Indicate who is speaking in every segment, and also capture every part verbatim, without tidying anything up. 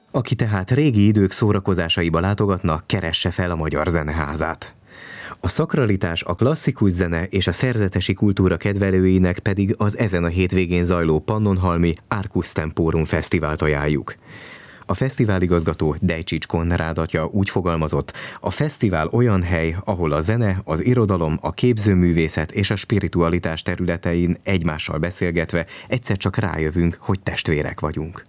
Speaker 1: Aki tehát régi idők szórakozásaiba látogatna, keresse fel a Magyar Zeneházát. A szakralitás, a klasszikus zene és a szerzetesi kultúra kedvelőinek pedig az ezen a hétvégén zajló Pannonhalmi Arcus Temporum Fesztivált ajánljuk. A fesztiváligazgató Dejcsics Konrád atya úgy fogalmazott, a fesztivál olyan hely, ahol a zene, az irodalom, a képzőművészet és a spiritualitás területein egymással beszélgetve egyszer csak rájövünk, hogy testvérek vagyunk.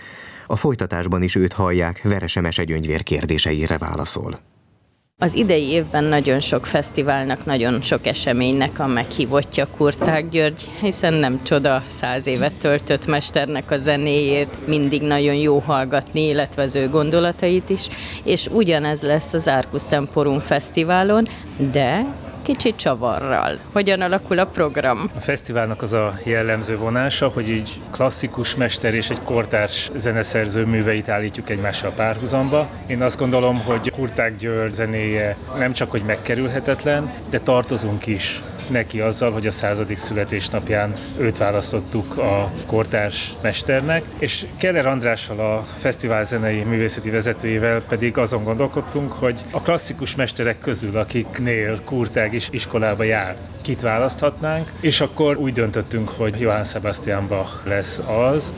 Speaker 1: A folytatásban is őt hallják, Verese Mesegyöngyvér kérdéseire válaszol.
Speaker 2: Az idei évben nagyon sok fesztiválnak, nagyon sok eseménynek a meghívottja Kurtág György, hiszen nem csoda, száz évet töltött mesternek a zenéjét, mindig nagyon jó hallgatni, illetve az ő gondolatait is, és ugyanez lesz az Arcus Temporum Fesztiválon, de kicsit csavarral. Hogyan alakul a program?
Speaker 3: A fesztiválnak az a jellemző vonása, hogy így klasszikus mester és egy kortárs zeneszerző műveit állítjuk egymással párhuzamba. Én azt gondolom, hogy Kurtág György zenéje nem csak hogy megkerülhetetlen, de tartozunk is neki azzal, hogy a századik születésnapján őt választottuk a kortárs mesternek, és Keller Andrással, a fesztivál zenei művészeti vezetőjével pedig azon gondolkodtunk, hogy a klasszikus mesterek közül, akiknél Kurtág is iskolába járt, kit választhatnánk, és akkor úgy döntöttünk, hogy Johann Sebastian Bach lesz az,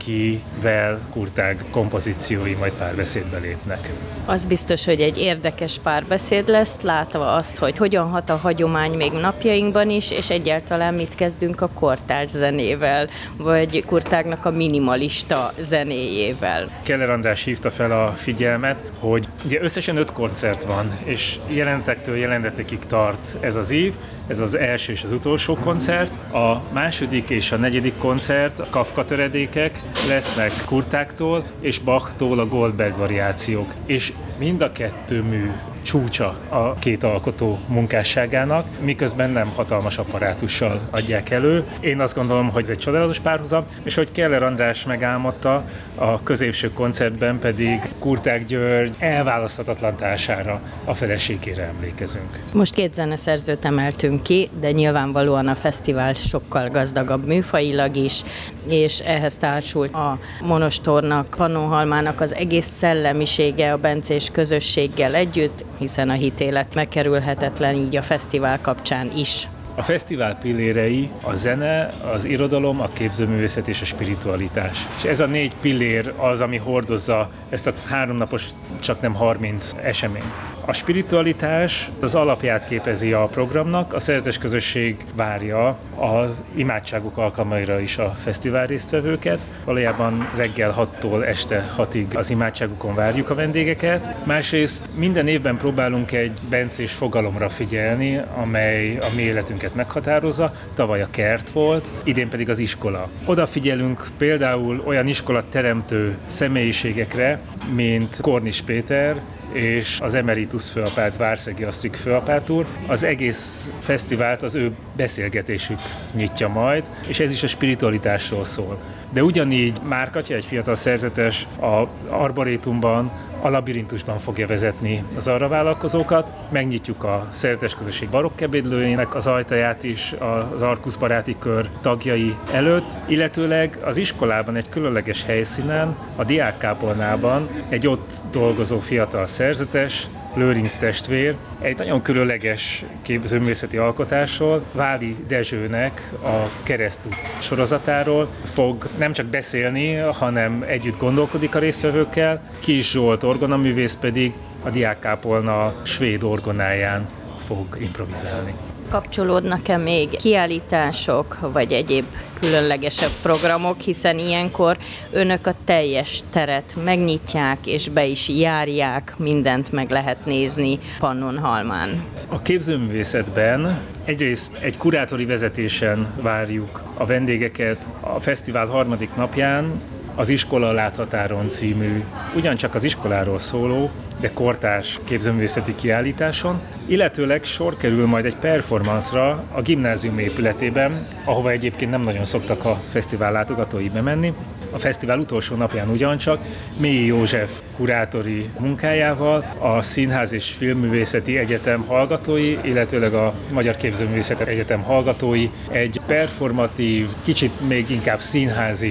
Speaker 3: akivel Kurtág kompozíciói majd párbeszédbe lépnek.
Speaker 2: Az biztos, hogy egy érdekes párbeszéd lesz, látva azt, hogy hogyan hat a hagyomány még napjainkban is, és egyáltalán mit kezdünk a kortárs zenével, vagy Kurtágnak a minimalista zenéjével.
Speaker 3: Keller András hívta fel a figyelmet, hogy ugye összesen öt koncert van, és jelentektől jelentetekig tart ez az év, ez az első és az utolsó koncert. A második és a negyedik koncert, a Kafka töredékek lesznek Kurtágtól, és Bachtól a Goldberg variációk. És mind a kettő mű csúcsa a két alkotó munkásságának, miközben nem hatalmas apparátussal adják elő. Én azt gondolom, hogy ez egy csodálatos párhuzam, és hogy Keller András megálmodta, a középső koncertben pedig Kurtág György elválaszthatatlan társára, a feleségére emlékezünk.
Speaker 2: Most két zeneszerzőt emeltünk ki, de nyilvánvalóan a fesztivál sokkal gazdagabb műfajilag is, és ehhez társult a monostornak, Pannonhalmának az egész szellemisége a bencés közösséggel együtt, hiszen a hitélet megkerülhetetlen így a fesztivál kapcsán is.
Speaker 3: A fesztivál pillérei a zene, az irodalom, a képzőművészet és a spiritualitás. És ez a négy pillér az, ami hordozza ezt a háromnapos, csak nem harminc eseményt. A spiritualitás az alapját képezi a programnak, a szerzetes közösség várja az imádságok alkalmaira is a fesztivál résztvevőket. Valójában reggel hattól este hatig az imádságokon várjuk a vendégeket. Másrészt minden évben próbálunk egy bencés fogalomra figyelni, amely a mi életünket meghatározza. Tavaly a kert volt, idén pedig az iskola. Odafigyelünk például olyan iskola teremtő személyiségekre, mint Kornis Péter, és az emeritus főapát, Várszegi Asztrik főapát úr. Az egész fesztivált az ő beszélgetésük nyitja majd, és ez is a spiritualitásról szól. De ugyanígy Márkatya, egy fiatal szerzetes, a Arborétumban, a Labirintusban fogja vezetni az arra vállalkozókat. Megnyitjuk a szerzetes közösség barokkebédlőjének az ajtaját is az Arcus baráti kör tagjai előtt, illetőleg az iskolában egy különleges helyszínen, a diákkápolnában egy ott dolgozó fiatal szerzetes, Lőrinc testvér, egy nagyon különleges képzőművészeti alkotásról, Váli Dezsőnek a Keresztút sorozatáról fog nem csak beszélni, hanem együtt gondolkodik a résztvevőkkel. Kis Zsolt orgonaművész pedig a diákkápolna svéd orgonáján fog improvizálni.
Speaker 2: Kapcsolódnak-e még kiállítások, vagy egyéb különlegesebb programok, hiszen ilyenkor önök a teljes teret megnyitják, és be is járják, mindent meg lehet nézni Pannonhalmán.
Speaker 3: A képzőművészetben egyrészt egy kurátori vezetésen várjuk a vendégeket a fesztivál harmadik napján, az Iskola láthatáron című, ugyancsak az iskoláról szóló, de kortárs képzőművészeti kiállításon, illetőleg sor kerül majd egy performance-ra a gimnázium épületében, ahova egyébként nem nagyon szoktak a fesztivál látogatói bemenni. A fesztivál utolsó napján ugyancsak Mélyi József kurátori munkájával a Színház és Filmművészeti Egyetem hallgatói, illetőleg a Magyar Képzőművészeti Egyetem hallgatói egy performatív, kicsit még inkább színházi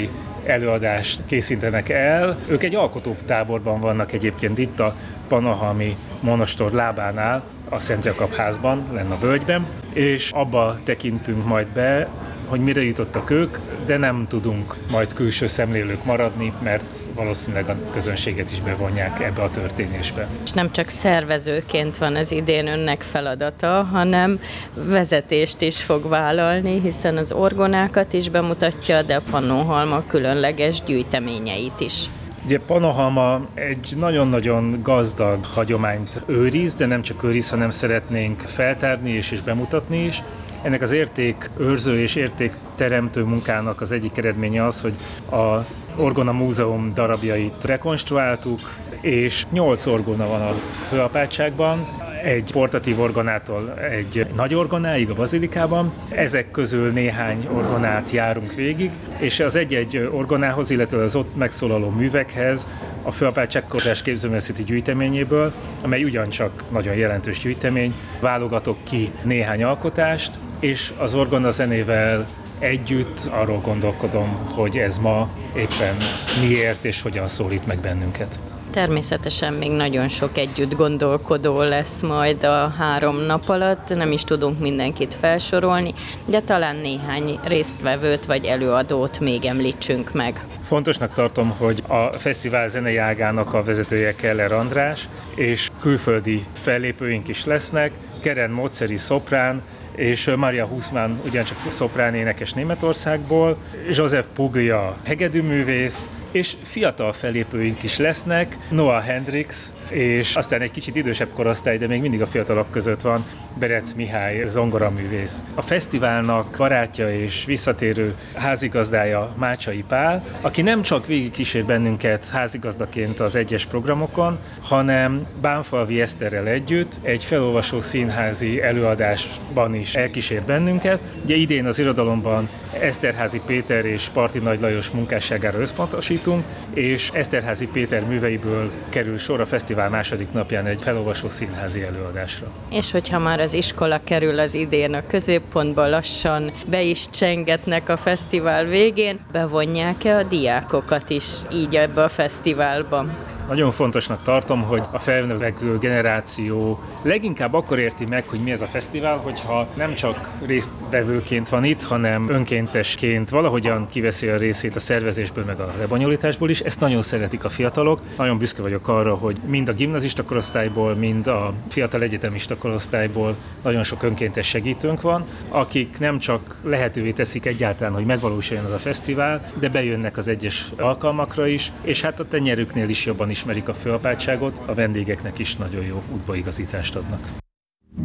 Speaker 3: előadást készítenek el. Ők egy alkotótáborban vannak egyébként itt a Panahalmi monostor lábánál, a Szent Jakab házban, lenne a völgyben, és abba tekintünk majd be, hogy mire jutottak ők, de nem tudunk majd külső szemlélők maradni, mert valószínűleg a közönséget is bevonják ebbe a történésbe.
Speaker 2: És nem csak szervezőként van az idén önnek feladata, hanem vezetést is fog vállalni, hiszen az orgonákat is bemutatja, de a Pannonhalma különleges gyűjteményeit is.
Speaker 3: Ugye Pannonhalma egy nagyon-nagyon gazdag hagyományt őriz, de nem csak őriz, hanem szeretnénk feltárni és, és bemutatni is. Ennek az értékőrző és értékteremtő munkának az egyik eredménye az, hogy az Orgona Múzeum darabjait rekonstruáltuk, és nyolc orgona van a főapátságban, egy portatív orgonától egy nagy orgonáig a bazilikában. Ezek közül néhány orgonát járunk végig, és az egy-egy orgonához, illetve az ott megszólaló művekhez a főapátság kortárs képzőművészeti gyűjteményéből, amely ugyancsak nagyon jelentős gyűjtemény, válogatok ki néhány alkotást, és az orgona zenével együtt arról gondolkodom, hogy ez ma éppen miért és hogyan szólít meg bennünket.
Speaker 2: Természetesen még nagyon sok együtt gondolkodó lesz majd a három nap alatt, nem is tudunk mindenkit felsorolni, de talán néhány résztvevőt vagy előadót még említsünk meg.
Speaker 3: Fontosnak tartom, hogy a fesztivál zenei ágának a vezetője Keller András, és külföldi fellépőink is lesznek, Keren Móceri szoprán, és Maria Huszman ugyancsak szoprán énekes Németországból, Joseph Puglia hegedűművész, és fiatal fellépőink is lesznek, Noah Hendricks, és aztán egy kicsit idősebb korosztály, de még mindig a fiatalok között van, Berec Mihály zongoraművész. A fesztiválnak barátja és visszatérő házigazdája Mácsai Pál, aki nem csak végigkísér bennünket házigazdaként az egyes programokon, hanem Bánfalvi Eszterrel együtt egy felolvasó színházi előadásban is elkísér bennünket. Ugye idén az irodalomban Eszterházy Péter és Parti Nagy Lajos munkásságára összpontosítunk, és Eszterházy Péter műveiből kerül sor a fesztivál második napján egy felolvasó színházi előadásra.
Speaker 2: És hogyha már az iskola kerül az idén a középpontba, lassan be is csengetnek a fesztivál végén, bevonják-e a diákokat is így ebbe a fesztiválba?
Speaker 3: Nagyon fontosnak tartom, hogy a felnövekvő generáció leginkább akkor érti meg, hogy mi ez a fesztivál, hogyha nem csak résztvevőként van itt, hanem önkéntesként valahogyan kiveszi a részét a szervezésből, meg a lebonyolításból is. Ezt nagyon szeretik a fiatalok. Nagyon büszke vagyok arra, hogy mind a gimnazista korosztályból, mind a fiatal egyetemista korosztályból nagyon sok önkéntes segítőnk van, akik nem csak lehetővé teszik egyáltalán, hogy megvalósuljon az a fesztivál, de bejönnek az egyes alkalmakra is, és hát a tenyerüknél is jobban ismerik a főapátságot, a vendégeknek is nagyon jó útbaigazítást adnak.